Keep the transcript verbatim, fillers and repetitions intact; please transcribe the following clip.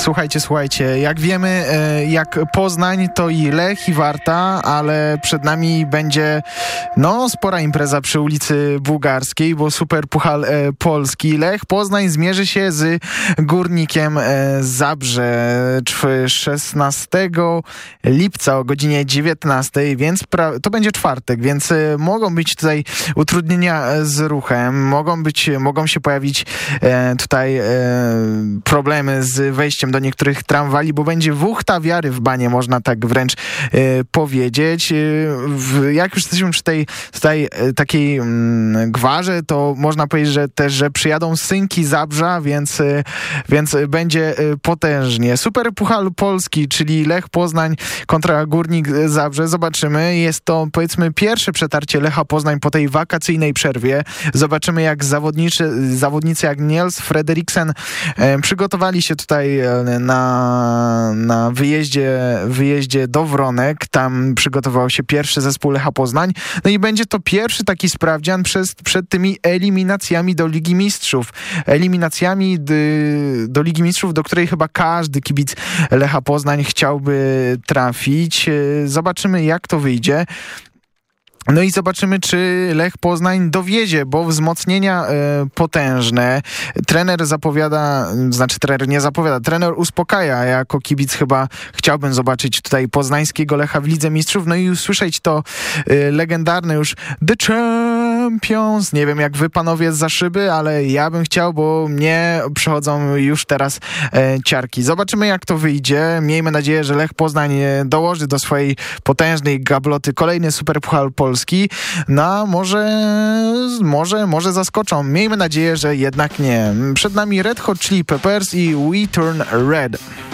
słuchajcie, słuchajcie, jak wiemy, jak Poznań, to i Lech, i Warta, ale przed nami będzie no spora impreza przy ulicy Bułgarskiej, bo Super Puchal Polski. Lech Poznań zmierzy się z Górnikiem Zabrze szesnastego lipca o godzinie dziewiętnastej, więc pra- to będzie czwartek, więc mogą być tutaj utrudnienia z ruchem, mogą być, mogą się pojawić e, tutaj e, problemy z wejściem do niektórych tramwali, bo będzie wuchta wiary w banie, można tak wręcz e, powiedzieć. E, w, jak już jesteśmy przy tej tutaj e, takiej m, gwarze, to można powiedzieć, że też, że przyjadą synki Zabrza, więc, e, więc będzie e, potężnie. Super Puchal Polski, czyli Lech Poznań kontra Górnik Zabrze. Zobaczymy. Jest to, powiedzmy, pierwsze przetarcie Lecha Poznań po tej wakacyjnej przerwie. Zobaczymy, jak zawodniczy, zawodnicy jak Niels Frederiksen e, przygotowali się tutaj e, na, na wyjeździe, wyjeździe do Wronek. Tam przygotował się pierwszy zespół Lecha Poznań. No i będzie to pierwszy taki sprawdzian przez, przed tymi eliminacjami do Ligi Mistrzów. Eliminacjami d, do Ligi Mistrzów, do której chyba każdy kibic Lecha Poznań chciałby trafić. Zobaczymy, jak to wyjdzie. No i zobaczymy, czy Lech Poznań dowiezie, bo wzmocnienia e, potężne. Trener zapowiada, znaczy trener nie zapowiada, trener uspokaja. Jako kibic chyba chciałbym zobaczyć tutaj poznańskiego Lecha w Lidze Mistrzów. No i usłyszeć to e, legendarne już The Champions. Nie wiem, jak wy panowie zza szyby, ale ja bym chciał, bo mnie przychodzą już teraz e, ciarki. Zobaczymy, jak to wyjdzie. Miejmy nadzieję, że Lech Poznań dołoży do swojej potężnej gabloty kolejny Superpuchal Polski. No, może, może, może zaskoczą. Miejmy nadzieję, że jednak nie. Przed nami Red Hot Chili Peppers i We Turn Red.